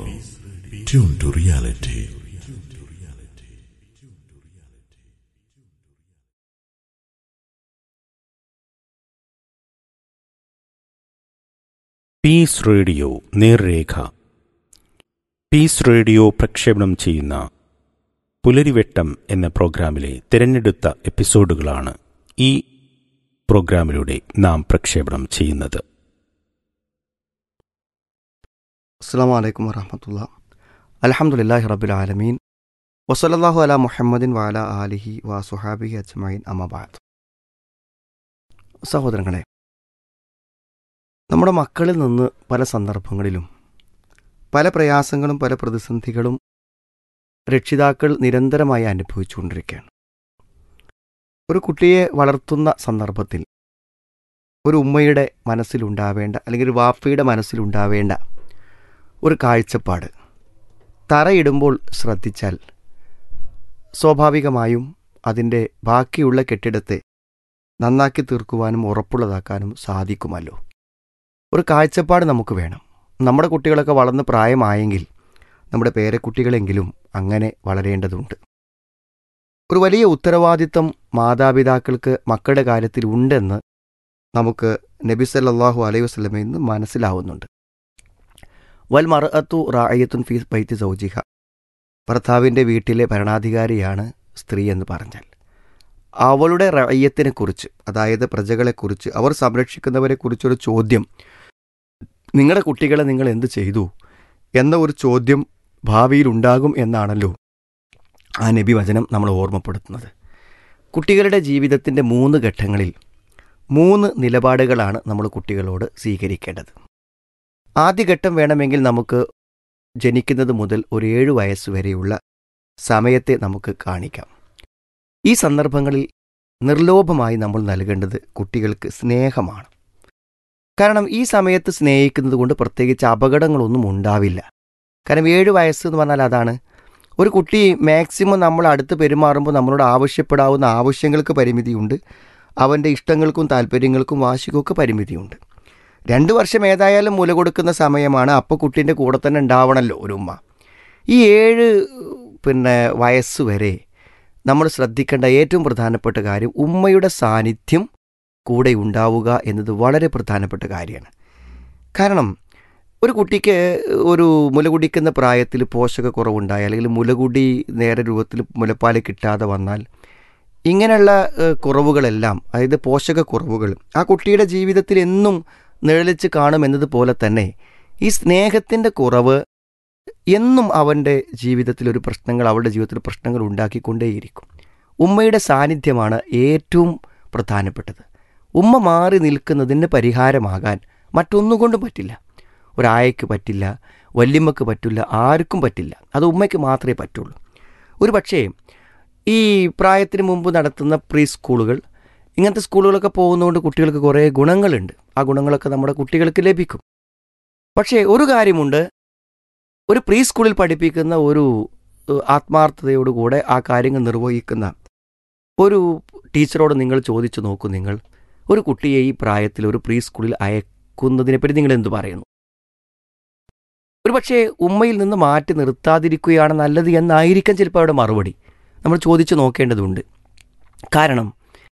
Tune to reality. Piece radio നേർരേഖ. പീസ് റേഡിയോ പ്രക്ഷേപണം ചെയ്യുന്ന പുലരിവെട്ടം എന്ന പ്രോഗ്രാമിലെ തിരഞ്ഞെടുത്ത എപ്പിസോഡുകളാണ് ഈ പ്രോഗ്രാമിലൂടെ നാം പ്രക്ഷേപണം ചെയ്യുന്നത്. അസ്സലാമു അലൈക്കും വറഹ്മത്തുള്ളാഹി. അൽഹംദുലില്ലാഹി റബ്ബിൽ ആലമീൻ വസല്ലല്ലാഹു അലാ മുഹമ്മദിൻ വഅലാ ആലിഹി വസുഹാബിഹി അജ്മഈൻ അമ്മാ ബഅദ്. സഹോദരങ്ങളെ, നമ്മുടെ മക്കളിൽ നിന്ന് പല സന്ദർഭങ്ങളിലും പല പ്രയാസങ്ങളും പല പ്രതിസന്ധികളും രക്ഷിതാക്കൾ നിരന്തരമായി അനുഭവിച്ചുകൊണ്ടിരിക്കുകയാണ്. ഒരു കുട്ടിയെ വളർത്തുന്ന സന്ദർഭത്തിൽ ഒരു ഉമ്മയുടെ മനസ്സിലുണ്ടാവേണ്ട അല്ലെങ്കിൽ ഒരു വാപ്പയുടെ മനസ്സിലുണ്ടാവേണ്ട ഒരു കാഴ്ചപ്പാട് തറയിടുമ്പോൾ ശ്രദ്ധിച്ചാൽ സ്വാഭാവികമായും അതിൻ്റെ ബാക്കിയുള്ള കെട്ടിടത്തെ നന്നാക്കി തീർക്കുവാനും ഉറപ്പുള്ളതാക്കാനും സാധിക്കുമല്ലോ. ഒരു കാഴ്ചപ്പാട് നമുക്ക് വേണം. നമ്മുടെ കുട്ടികളൊക്കെ വളർന്ന് പ്രായമായെങ്കിൽ നമ്മുടെ പേരക്കുട്ടികളെങ്കിലും അങ്ങനെ വളരേണ്ടതുണ്ട്. ഒരു വലിയ ഉത്തരവാദിത്തം മാതാപിതാക്കൾക്ക് മക്കളുടെ കാര്യത്തിൽ ഉണ്ടെന്ന് നമുക്ക് നബി സല്ലല്ലാഹു അലൈഹി വസല്ലമയിൽ നിന്ന് മനസ്സിലാവുന്നുണ്ട്. വൽ മർഅത്തു റാഇയത്തുൻ ഫീ ബൈതി സൗജിഹ, ഭർത്താവിൻ്റെ വീട്ടിലെ ഭരണാധികാരിയാണ് സ്ത്രീ എന്ന് പറഞ്ഞാൽ അവളുടെ റഅയ്യത്തിനെക്കുറിച്ച്, അതായത് പ്രജകളെക്കുറിച്ച്, അവർ സംരക്ഷിക്കുന്നവരെക്കുറിച്ചൊരു ചോദ്യം, നിങ്ങളുടെ കുട്ടികളെ നിങ്ങൾ എന്ത് ചെയ്തു എന്ന ഒരു ചോദ്യം ഭാവിയിൽ ഉണ്ടാകും എന്നാണല്ലോ ആ നബി വചനം നമ്മൾ ഓർമ്മപ്പെടുത്തുന്നത്. കുട്ടികളുടെ ജീവിതത്തിൻ്റെ 3 ഘട്ടങ്ങളിൽ 3 നിലപാടുകളാണ് നമ്മൾ കുട്ടികളോട് സ്വീകരിക്കേണ്ടത്. ആദ്യ ഘട്ടം വേണമെങ്കിൽ നമുക്ക് ജനിക്കുന്നത് മുതൽ ഒരു 7 വയസ്സ് വരെയുള്ള സമയത്തെ നമുക്ക് കാണിക്കാം. ഈ സന്ദർഭങ്ങളിൽ നിർലോഭമായി നമ്മൾ നൽകേണ്ടത് കുട്ടികൾക്ക് സ്നേഹമാണ്. കാരണം ഈ സമയത്ത് സ്നേഹിക്കുന്നത് കൊണ്ട് പ്രത്യേകിച്ച് അപകടങ്ങളൊന്നും ഉണ്ടാവില്ല. കാരണം 7 വയസ്സ് എന്ന് പറഞ്ഞാൽ അതാണ്. ഒരു കുട്ടി മാക്സിമം നമ്മൾ അടുത്ത് പെരുമാറുമ്പോൾ നമ്മളോട് ആവശ്യപ്പെടാവുന്ന ആവശ്യങ്ങൾക്ക് പരിമിതിയുണ്ട്, അവൻ്റെ ഇഷ്ടങ്ങൾക്കും താല്പര്യങ്ങൾക്കും വാശിക്കൊക്കെ പരിമിതിയുണ്ട്. 2 വർഷം ഏതായാലും മുല കൊടുക്കുന്ന സമയമാണ്. അപ്പോൾ കുട്ടീൻ്റെ കൂടെ തന്നെ ഉണ്ടാവണമല്ലോ ഒരു ഉമ്മ. ഈ 7 വയസ്സ് വരെ നമ്മൾ ശ്രദ്ധിക്കേണ്ട ഏറ്റവും പ്രധാനപ്പെട്ട കാര്യം ഉമ്മയുടെ സാന്നിധ്യം കൂടെ ഉണ്ടാവുക എന്നത് വളരെ പ്രധാനപ്പെട്ട കാര്യമാണ്. കാരണം ഒരു കുട്ടിക്ക് ഒരു മുല കുടിക്കുന്ന പ്രായത്തിൽ പോഷകക്കുറവുണ്ടായി അല്ലെങ്കിൽ മുലകുടി നേരെ രൂപത്തിൽ മുലപ്പാൽ കിട്ടാതെ വന്നാൽ ഇങ്ങനെയുള്ള കുറവുകളെല്ലാം, അതായത് പോഷകക്കുറവുകൾ ആ കുട്ടിയുടെ ജീവിതത്തിൽ എന്നും നിഴലിച്ച് കാണുമെന്നതുപോലെ തന്നെ ഈ സ്നേഹത്തിൻ്റെ കുറവ് എന്നും അവൻ്റെ ജീവിതത്തിൽ ഒരു പ്രശ്നങ്ങൾ, അവളുടെ ജീവിതത്തിൽ പ്രശ്നങ്ങൾ ഉണ്ടാക്കിക്കൊണ്ടേയിരിക്കും. ഉമ്മയുടെ സാന്നിധ്യമാണ് ഏറ്റവും പ്രധാനപ്പെട്ടത്. ഉമ്മ മാറി നിൽക്കുന്നതിന് പരിഹാരമാകാൻ മറ്റൊന്നുകൊണ്ടും പറ്റില്ല. ഒരായയ്ക്ക് പറ്റില്ല, വല്യമ്മക്ക് പറ്റില്ല, ആർക്കും പറ്റില്ല. അത് ഉമ്മയ്ക്ക് മാത്രമേ പറ്റുള്ളൂ. ഒരു പക്ഷേ ഈ പ്രായത്തിന് മുമ്പ് നടത്തുന്ന പ്രീ സ്കൂളുകൾ, ഇങ്ങനത്തെ സ്കൂളുകളൊക്കെ പോകുന്നതുകൊണ്ട് കുട്ടികൾക്ക് കുറേ ഗുണങ്ങളുണ്ട്. ആ ഗുണങ്ങളൊക്കെ നമ്മുടെ കുട്ടികൾക്ക് ലഭിക്കും. പക്ഷേ ഒരു കാര്യമുണ്ട്, ഒരു പ്രീ സ്കൂളിൽ പഠിപ്പിക്കുന്ന ഒരു ആത്മാർത്ഥതയോടുകൂടെ ആ കാര്യങ്ങൾ നിർവഹിക്കുന്ന ഒരു ടീച്ചറോട് നിങ്ങൾ ചോദിച്ചു നോക്കൂ, നിങ്ങൾ ഒരു കുട്ടിയെ ഈ പ്രായത്തിൽ ഒരു പ്രീ സ്കൂളിൽ അയക്കുന്നതിനെപ്പറ്റി നിങ്ങൾ എന്തു പറയുന്നു? ഒരു പക്ഷേ ഉമ്മയിൽ നിന്ന് മാറ്റി നിർത്താതിരിക്കുകയാണ് നല്ലത് എന്നായിരിക്കാം ചിലപ്പോൾ അവിടെ മറുപടി. നമ്മൾ ചോദിച്ചു നോക്കേണ്ടതുണ്ട്. കാരണം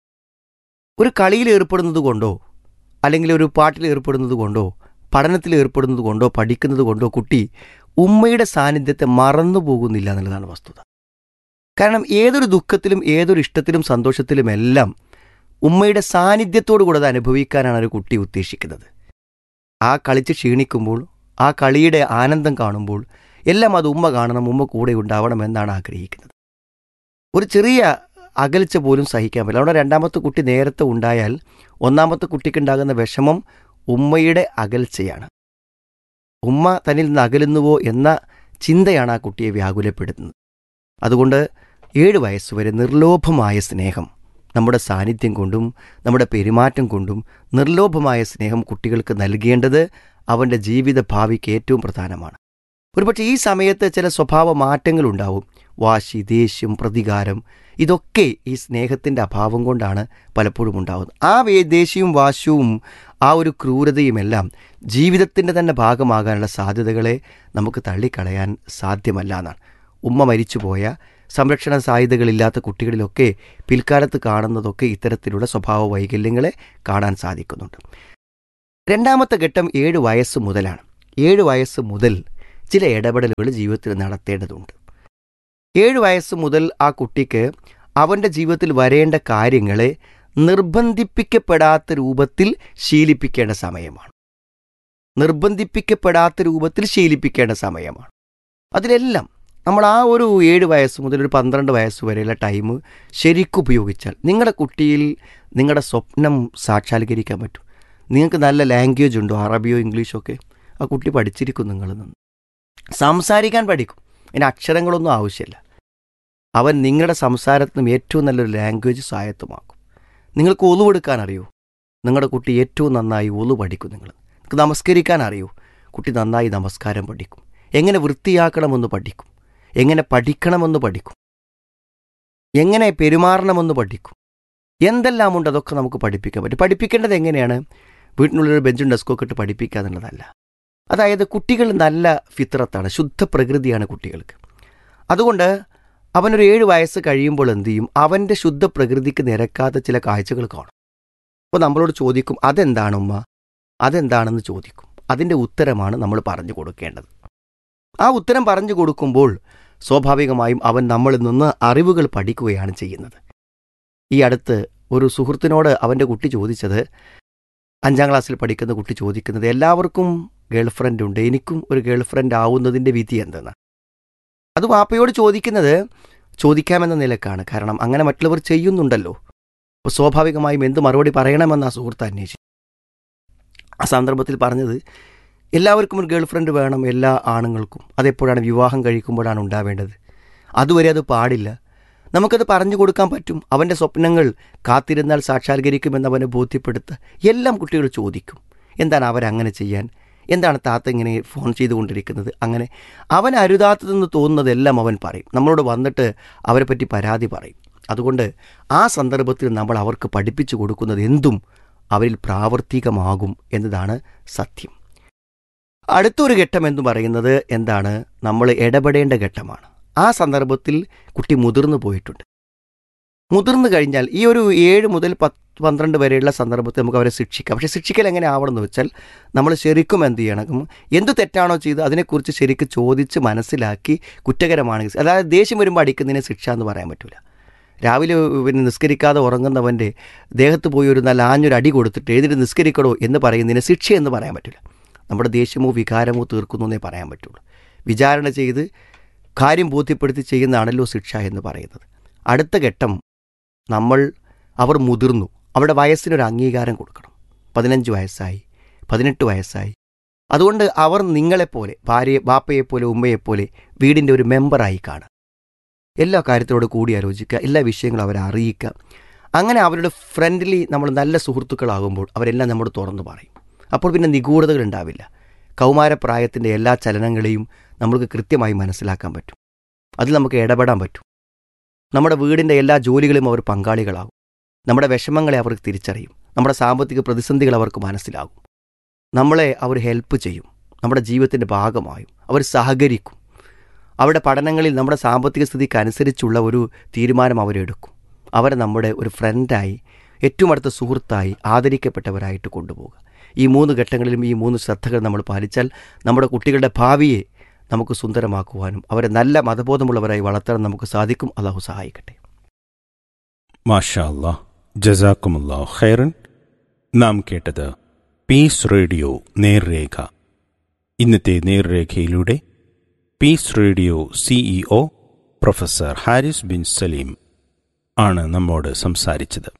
ഒരു കളിയിൽ ഏർപ്പെടുന്നത് കൊണ്ടോ അല്ലെങ്കിൽ ഒരു പാട്ടിൽ ഏർപ്പെടുന്നത് കൊണ്ടോ പഠനത്തിൽ ഏർപ്പെടുന്നത് കൊണ്ടോ പഠിക്കുന്നത് കൊണ്ടോ കുട്ടി ഉമ്മയുടെ സാന്നിധ്യത്തെ മറന്നു പോകുന്നില്ല എന്നുള്ളതാണ് വസ്തുത. കാരണം ഏതൊരു ദുഃഖത്തിലും ഏതൊരു ഇഷ്ടത്തിലും സന്തോഷത്തിലുമെല്ലാം ഉമ്മയുടെ സാന്നിധ്യത്തോടു കൂടെ അത് അനുഭവിക്കാനാണ് ഒരു കുട്ടി ഉദ്ദേശിക്കുന്നത്. ആ കളിച്ച് ക്ഷീണിക്കുമ്പോൾ, ആ കളിയുടെ ആനന്ദം കാണുമ്പോൾ എല്ലാം അത് ഉമ്മ കാണണം, ഉമ്മ കൂടെ ഉണ്ടാവണം എന്നാണ് ആഗ്രഹിക്കുന്നത്. ഒരു ചെറിയ അകൽച്ച പോലും സഹിക്കാൻ പറ്റില്ല. അവിടെ 2ാമത്തെ കുട്ടി നേരത്തെ ഉണ്ടായാൽ 1ാമത്തെ കുട്ടിക്കുണ്ടാകുന്ന വിഷമം ഉമ്മയുടെ അകൽച്ചയാണ്. ഉമ്മ തന്നിൽ നിന്ന് അകലുന്നുവോ എന്ന ചിന്തയാണ് ആ കുട്ടിയെ വ്യാകുലപ്പെടുത്തുന്നത്. അതുകൊണ്ട് 7 വയസ്സുവരെ നിർലോഭമായ സ്നേഹം, നമ്മുടെ സാന്നിധ്യം കൊണ്ടും നമ്മുടെ പെരുമാറ്റം കൊണ്ടും നിർലോഭമായ സ്നേഹം കുട്ടികൾക്ക് നൽകേണ്ടത് അവൻ്റെ ജീവിത ഭാവിക്ക് ഏറ്റവും പ്രധാനമാണ്. ഒരുപക്ഷെ ഈ സമയത്ത് ചില സ്വഭാവ മാറ്റങ്ങളുണ്ടാവും. വാശി, ദേഷ്യം, പ്രതികാരം, ഇതൊക്കെ ഈ സ്നേഹത്തിൻ്റെ അഭാവം കൊണ്ടാണ് പലപ്പോഴും ഉണ്ടാകുന്നത്. ആ ദേഷ്യവും വാശിയും ആ ഒരു ക്രൂരതയുമെല്ലാം ജീവിതത്തിൻ്റെ തന്നെ ഭാഗമാകാനുള്ള സാധ്യതകളെ നമുക്ക് തള്ളിക്കളയാൻ സാധ്യമല്ല എന്നാണ്. ഉമ്മ മരിച്ചുപോയ സംരക്ഷണ സാധ്യതകളില്ലാത്ത കുട്ടികളിലൊക്കെ പിൽക്കാലത്ത് കാണുന്നതൊക്കെ ഇത്തരത്തിലുള്ള സ്വഭാവ വൈകല്യങ്ങളെ കാണാൻ സാധിക്കുന്നുണ്ട്. 2ാമത്തെ ഘട്ടം 7 വയസ്സ് മുതലാണ്. 7 വയസ്സ് മുതൽ ചില ഇടപെടലുകൾ ജീവിതത്തിൽ നടത്തേണ്ടതുണ്ട്. 7 വയസ്സ് മുതൽ ആ കുട്ടിക്ക് അവൻ്റെ ജീവിതത്തിൽ വരേണ്ട കാര്യങ്ങളെ നിർബന്ധിപ്പിക്കപ്പെടാത്ത രൂപത്തിൽ ശീലിപ്പിക്കേണ്ട സമയമാണ്. നിർബന്ധിപ്പിക്കപ്പെടാത്ത രൂപത്തിൽ ശീലിപ്പിക്കേണ്ട സമയമാണ്. അതിലെല്ലാം നമ്മൾ ആ ഒരു 7 വയസ്സ് മുതൽ ഒരു 12 വയസ്സ് വരെയുള്ള ടൈം ശരിക്കും ഉപയോഗിച്ചാൽ നിങ്ങളുടെ കുട്ടിയിൽ നിങ്ങളുടെ സ്വപ്നം സാക്ഷാത്കരിക്കാൻ പറ്റും. നിങ്ങൾക്ക് നല്ല ലാംഗ്വേജ് ഉണ്ടോ, അറബിയോ ഇംഗ്ലീഷോ ഒക്കെ, ആ കുട്ടി പഠിച്ചിരിക്കും. നിങ്ങളിൽ നിന്ന് സംസാരിക്കാൻ പഠിക്കും. അതിന് അക്ഷരങ്ങളൊന്നും ആവശ്യമില്ല. അവൻ നിങ്ങളുടെ സംസാരത്തിനും ഏറ്റവും നല്ലൊരു ലാംഗ്വേജ് സ്വായത്തമാക്കും. നിങ്ങൾക്ക് ഒലു എടുക്കാൻ അറിയോ, നിങ്ങളുടെ കുട്ടി ഏറ്റവും നന്നായി ഒലു പഠിക്കും. നിങ്ങൾക്ക് നമസ്കരിക്കാൻ അറിയോ, കുട്ടി നന്നായി നമസ്കാരം പഠിക്കും. എങ്ങനെ വൃത്തിയാക്കണമെന്ന് പഠിക്കും, എങ്ങനെ പഠിക്കണമെന്ന് പഠിക്കും, എങ്ങനെ പെരുമാറണമെന്ന് പഠിക്കും. എന്തെല്ലാം ഉണ്ട് അതൊക്കെ നമുക്ക് പഠിപ്പിക്കാൻ പറ്റും. പഠിപ്പിക്കേണ്ടത് എങ്ങനെയാണ്? വീട്ടിനുള്ളൊരു ബെഞ്ചും ഡെസ്കൊക്കെ ഇട്ട് പഠിപ്പിക്കുക എന്നുള്ളതല്ല. അതായത് കുട്ടികൾ നല്ല ഫിത്രത്താണ്, ശുദ്ധ പ്രകൃതിയാണ് കുട്ടികൾക്ക്. അതുകൊണ്ട് അവനൊരു 7 വയസ്സ് കഴിയുമ്പോൾ എന്ത് ചെയ്യും? അവൻ്റെ ശുദ്ധ പ്രകൃതിക്ക് നിരക്കാത്ത ചില കാഴ്ചകൾ കാണും. അപ്പോൾ നമ്മളോട് ചോദിക്കും, അതെന്താണ് ഉമ്മ, അതെന്താണെന്ന് ചോദിക്കും. അതിൻ്റെ ഉത്തരമാണ് നമ്മൾ പറഞ്ഞു കൊടുക്കേണ്ടത്. ആ ഉത്തരം പറഞ്ഞു കൊടുക്കുമ്പോൾ സ്വാഭാവികമായും അവൻ നമ്മളിൽ നിന്ന് അറിവുകൾ പഠിക്കുകയാണ് ചെയ്യുന്നത്. ഈ അടുത്ത് ഒരു സുഹൃത്തിനോട് അവൻ്റെ കുട്ടി ചോദിച്ചത്, 5ാം ക്ലാസ്സിൽ പഠിക്കുന്ന കുട്ടി ചോദിക്കുന്നത്, എല്ലാവർക്കും ഗേൾ ഫ്രണ്ട് ഉണ്ട്, എനിക്കും ഒരു ഗേൾ ഫ്രണ്ട് ആവുന്നതിൻ്റെ വിധി എന്തെന്ന്. അത് വാപ്പയോട് ചോദിക്കാമെന്ന നിലക്കാണ്. കാരണം അങ്ങനെ മറ്റുള്ളവർ ചെയ്യുന്നുണ്ടല്ലോ. അപ്പോൾ സ്വാഭാവികമായും എന്ത് മറുപടി പറയണമെന്ന് ആ സുഹൃത്ത് അന്വേഷിച്ചു. ആ സന്ദർഭത്തിൽ പറഞ്ഞത്, എല്ലാവർക്കും ഒരു ഗേൾ ഫ്രണ്ട് വേണം, എല്ലാ ആണുങ്ങൾക്കും. അതെപ്പോഴാണ്? വിവാഹം കഴിക്കുമ്പോഴാണ് ഉണ്ടാവേണ്ടത്. അതുവരെ അത് പാടില്ല. നമുക്കത് പറഞ്ഞു കൊടുക്കാൻ പറ്റും. അവൻ്റെ സ്വപ്നങ്ങൾ കാത്തിരുന്നാൽ സാക്ഷാത്കരിക്കുമെന്ന് അവനെ ബോധ്യപ്പെടുത്തുക. എല്ലാം കുട്ടികൾ ചോദിക്കും. എന്താണ് അവരങ്ങനെ ചെയ്യാൻ, എന്താണ് താത്ത ഇങ്ങനെ ഫോൺ ചെയ്തുകൊണ്ടിരിക്കുന്നത്, അങ്ങനെ അവൻ അരുതാത്തതെന്ന് തോന്നുന്നതെല്ലാം അവൻ പറയും. നമ്മളോട് വന്നിട്ട് അവരെ പറ്റി പരാതി പറയും. അതുകൊണ്ട് ആ സന്ദർഭത്തിൽ നമ്മൾ അവർക്ക് പഠിപ്പിച്ചു കൊടുക്കുന്നത് എന്തും അവരിൽ പ്രാവർത്തികമാകും എന്നതാണ് സത്യം. അടുത്തൊരു ഘട്ടം എന്ന് പറയുന്നത് എന്താണ്? നമ്മൾ ഇടപെടേണ്ട ഘട്ടമാണ്. ആ സന്ദർഭത്തിൽ കുട്ടി മുതിർന്നു പോയിട്ടുണ്ട്. മുതിർന്നു കഴിഞ്ഞാൽ ഈ ഒരു 7 മുതൽ 12 വരെയുള്ള സന്ദർഭത്തിൽ നമുക്ക് അവരെ ശിക്ഷിക്കാം. പക്ഷേ ശിക്ഷിക്കൽ എങ്ങനെ ആവണമെന്ന് വെച്ചാൽ നമ്മൾ ശരിക്കും എന്ത് ചെയ്യണം? എന്ത് തെറ്റാണോ ചെയ്ത് അതിനെക്കുറിച്ച് ശരിക്കും ചോദിച്ച് മനസ്സിലാക്കി കുറ്റകരമാണെങ്കിൽ, അതായത് ദേഷ്യം വരുമ്പോൾ അടിക്കുന്നതിനെ ശിക്ഷ എന്ന് പറയാൻ പറ്റില്ല. രാവിലെ നിസ്കരിക്കാതെ ഉറങ്ങുന്നവൻ്റെ ദേഹത്ത് പോയി ഒരു നല്ല ആഞ്ഞൊരു അടി കൊടുത്തിട്ട് എഴുതിട്ട് നിസ്കരിക്കണോ എന്ന് പറയുന്നതിന് ശിക്ഷ എന്ന് പറയാൻ പറ്റില്ല. നമ്മുടെ ദേഷ്യമോ വികാരമോ തീർക്കുന്നു എന്നേ പറയാൻ പറ്റുള്ളൂ. വിചാരണ ചെയ്ത് കാര്യം ബോധ്യപ്പെടുത്തി ചെയ്യുന്നതാണല്ലോ ശിക്ഷ എന്ന് പറയുന്നത്. അടുത്ത ഘട്ടം, അവർ മുതിർന്നു, അവരുടെ വയസ്സിനൊരു അംഗീകാരം കൊടുക്കണം. 15 വയസ്സായി, 18 വയസ്സായി. അതുകൊണ്ട് അവർ നിങ്ങളെപ്പോലെ, ബാപ്പയെപ്പോലെ ഉമ്മയെപ്പോലെ വീടിൻ്റെ ഒരു മെമ്പറായി കാണുക. എല്ലാ കാര്യത്തിനോട് കൂടി ആലോചിക്കുക, എല്ലാ വിഷയങ്ങളും അവരെ അറിയിക്കുക. അങ്ങനെ അവരുടെ ഫ്രണ്ട്ലി നമ്മൾ നല്ല സുഹൃത്തുക്കളാകുമ്പോൾ അവരെല്ലാം നമ്മോട് തുറന്നു പറയും. അപ്പോൾ പിന്നെ നിഗൂഢതകൾ ഉണ്ടാവില്ല. കൗമാരപ്രായത്തിൻ്റെ എല്ലാ ചലനങ്ങളെയും നമുക്ക് കൃത്യമായി മനസ്സിലാക്കാൻ പറ്റും. അതിൽ നമുക്ക് ഇടപെടാൻ പറ്റും. നമ്മുടെ വീടിൻ്റെ എല്ലാ ജോലികളും അവർ പങ്കാളികളാകും. നമ്മുടെ വിഷമങ്ങളെ അവർക്ക് തിരിച്ചറിയും. നമ്മുടെ സാമ്പത്തിക പ്രതിസന്ധികൾ അവർക്ക് മനസ്സിലാകും. നമ്മളെ അവർ ഹെൽപ്പ് ചെയ്യും. നമ്മുടെ ജീവിതത്തിൻ്റെ ഭാഗമായും അവർ സഹകരിക്കും. അവരുടെ പഠനങ്ങളിൽ നമ്മുടെ സാമ്പത്തിക സ്ഥിതിക്ക് അനുസരിച്ചുള്ള ഒരു തീരുമാനം അവരെടുക്കും. അവരെ നമ്മുടെ ഒരു ഫ്രണ്ടായി, ഏറ്റവും അടുത്ത സുഹൃത്തായി, ആദരിക്കപ്പെട്ടവരായിട്ട് കൊണ്ടുപോകുക. ഈ 3 ഘട്ടങ്ങളിലും ഈ 3 ശ്രദ്ധകൾ നമ്മൾ പാലിച്ചാൽ നമ്മുടെ കുട്ടികളുടെ ഭാവിയെ നമുക്ക് സുന്ദരമാക്കുവാനും അവരെ നല്ല മതബോധമുള്ളവരായി വളർത്താൻ നമുക്ക് സാധിക്കും. അല്ലാഹു സഹായിക്കട്ടെ. മാഷാ അല്ലാഹ്, ജസാക്കുമുല്ലാഹു ഖൈറൻ. നാം കേട്ടത് പീസ് റേഡിയോ നേർരേഖ. ഇന്നത്തെ നേർരേഖയിലൂടെ piece radio CEO professor Haris bin Saleem ആണ് നമ്മോട് സംസാരിച്ചത്.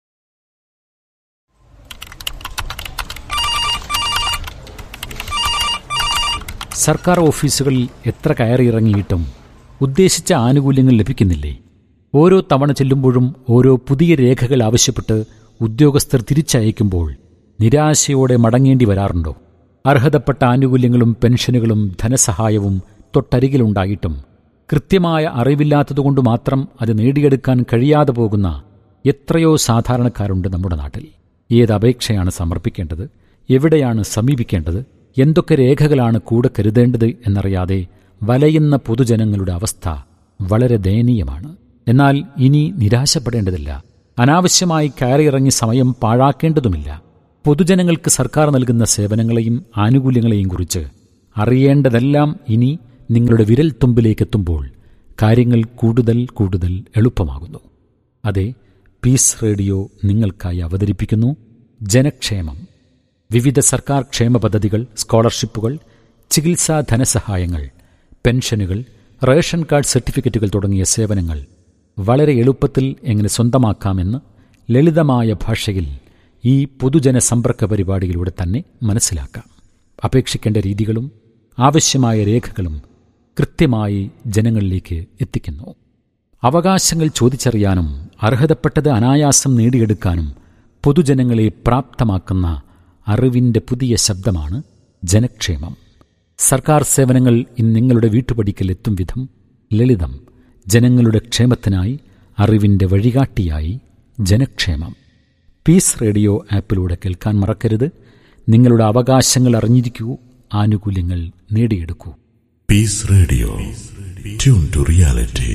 സർക്കാർ ഓഫീസുകളിൽ എത്ര കയറിയിറങ്ങിയിട്ടും ഉദ്ദേശിച്ച ആനുകൂല്യങ്ങൾ ലഭിക്കുന്നില്ലേ? ഓരോ തവണ ചെല്ലുമ്പോഴും ഓരോ പുതിയ രേഖകൾ ആവശ്യപ്പെട്ട് ഉദ്യോഗസ്ഥർ തിരിച്ചയക്കുമ്പോൾ നിരാശയോടെ മടങ്ങേണ്ടി വരാറുണ്ടോ? അർഹതപ്പെട്ട ആനുകൂല്യങ്ങളും പെൻഷനുകളും ധനസഹായവും തൊട്ടരികിലുണ്ടായിട്ടും കൃത്യമായ അറിവില്ലാത്തതുകൊണ്ട് മാത്രം അത് നേടിയെടുക്കാൻ കഴിയാതെ പോകുന്ന എത്രയോ സാധാരണക്കാരുണ്ട് നമ്മുടെ നാട്ടിൽ. ഏത് അപേക്ഷയാണ് സമർപ്പിക്കേണ്ടത്? എവിടെയാണ് സമീപിക്കേണ്ടത്? എന്തൊക്കെ രേഖകളാണ് കൂടെ കരുതേണ്ടത് എന്നറിയാതെ വലയുന്ന പൊതുജനങ്ങളുടെ അവസ്ഥ വളരെ ദയനീയമാണ്. എന്നാൽ ഇനി നിരാശപ്പെടേണ്ടതില്ല. അനാവശ്യമായി കയറിയിറങ്ങി സമയം പാഴാക്കേണ്ടതുമില്ല. പൊതുജനങ്ങൾക്ക് സർക്കാർ നൽകുന്ന സേവനങ്ങളെയും ആനുകൂല്യങ്ങളെയും കുറിച്ച് അറിയേണ്ടതെല്ലാം ഇനി നിങ്ങളുടെ വിരൽത്തുമ്പിലേക്കെത്തുമ്പോൾ കാര്യങ്ങൾ കൂടുതൽ കൂടുതൽ എളുപ്പമാകുന്നു. അതെ, പീസ് റേഡിയോ നിങ്ങൾക്കായി അവതരിപ്പിക്കുന്നു ജനക്ഷേമം. വിവിധ സർക്കാർ ക്ഷേമ പദ്ധതികൾ, സ്കോളർഷിപ്പുകൾ, ചികിത്സാ ധനസഹായങ്ങൾ, പെൻഷനുകൾ, റേഷൻ കാർഡ് സർട്ടിഫിക്കറ്റുകൾ തുടങ്ങിയ സേവനങ്ങൾ വളരെ എളുപ്പത്തിൽ എങ്ങനെ സ്വന്തമാക്കാമെന്ന് ലളിതമായ ഭാഷയിൽ ഈ പൊതുജന സമ്പർക്ക പരിപാടിയിലൂടെ തന്നെ മനസ്സിലാക്കാം. അപേക്ഷിക്കേണ്ട രീതികളും ആവശ്യമായ രേഖകളും കൃത്യമായി ജനങ്ങളിലേക്ക് എത്തിക്കുന്നു. അവകാശങ്ങൾ ചോദിച്ചറിയാനും അർഹതപ്പെട്ടത് അനായാസം നേടിയെടുക്കാനും പൊതുജനങ്ങളെ പ്രാപ്തമാക്കുന്ന അറിവിൻ്റെ പുതിയ ശബ്ദമാണ് ജനക്ഷേമം. സർക്കാർ സേവനങ്ങൾ ഇന്ന് നിങ്ങളുടെ വീട്ടുപടിക്കൽ എത്തും വിധം ലളിതം. ജനങ്ങളുടെ ക്ഷേമത്തിനായി അറിവിൻ്റെ വഴികാട്ടിയായി ജനക്ഷേമം. പീസ് റേഡിയോ ആപ്പിലൂടെ കേൾക്കാൻ മറക്കരുത്. നിങ്ങളുടെ അവകാശങ്ങൾ അറിഞ്ഞിരിക്കൂ, ആനുകൂല്യങ്ങൾ നേടിയെടുക്കൂ. Piece radio, tune to reality.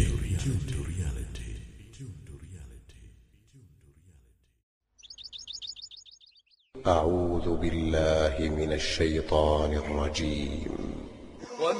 أعوذ بالله من الشيطان الرجيم.